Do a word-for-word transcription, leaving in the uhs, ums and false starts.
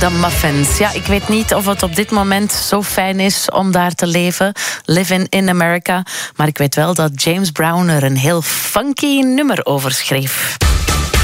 de Muffins. Ja, ik weet niet of het op dit moment zo fijn is om daar te leven. Living in America. Maar ik weet wel dat James Brown er een heel funky nummer over schreef.